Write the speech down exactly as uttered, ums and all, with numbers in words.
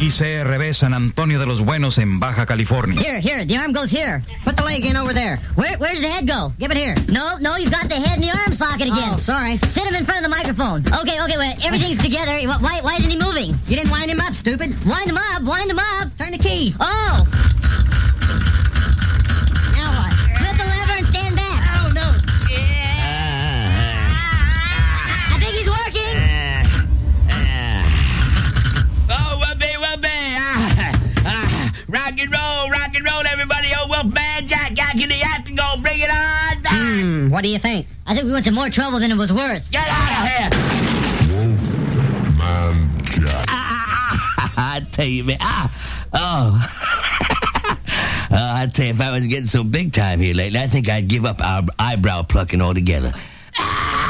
X R B San Antonio de los Buenos en Baja California. Here, here, the arm goes here. Put the leg in over there. Where, where's the head go? Give it here. No, no, you've got the head in the arm socket again. Oh, sorry. Sit him in front of the microphone. Okay, okay, well, everything's together. Why, why isn't he moving? You didn't wind him up, stupid. Wind him up, wind him up. Turn the key. Oh. Now what? Flip the lever and stand back. Oh, no. I think he's working. Oh, whoopee, whoopee. Ah, ah, rock and roll, rock and roll, everybody. Oh, Wolfman Jack, out to the after go. Bring it on back. Hmm, what do you think? I think we went to more trouble than it was worth. Get out of here. Wolfman Jack. I tell you, man. Ah, oh. uh, I tell you, if I was getting so big time here lately, I think I'd give up our eyebrow plucking altogether.